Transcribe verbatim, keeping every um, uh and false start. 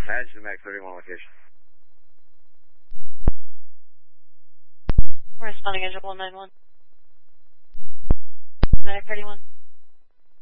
Edge to Mac thirty-one location. We're responding Edge one nine one. Mac thirty-one.